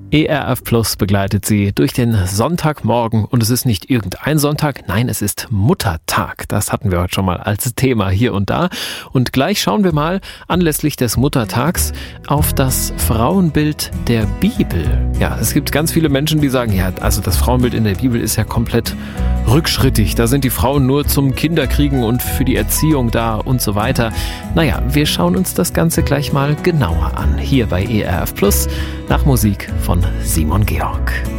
ERF Plus begleitet Sie durch den Sonntagmorgen und es ist nicht irgendein Sonntag, nein, es ist Muttertag. Das hatten wir heute schon mal als Thema hier und da. Und gleich schauen wir mal anlässlich des Muttertags auf das Frauenbild der Bibel. Ja, es gibt ganz viele Menschen, die sagen, ja, also das Frauenbild in der Bibel ist ja komplett rückschrittig. Da sind die Frauen nur zum Kinderkriegen und für die Erziehung da und so weiter. Naja, wir schauen uns das Ganze gleich mal genauer an. Hier bei ERF Plus nach Musik von Simon Georg.